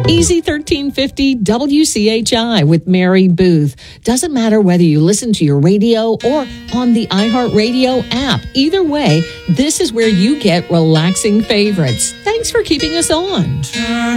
Easy 1350 WCHI with Mary Booth. Doesn't matter whether you listen to your radio or on the iHeartRadio app. Either way, this is where you get relaxing favorites. Thanks for keeping us on.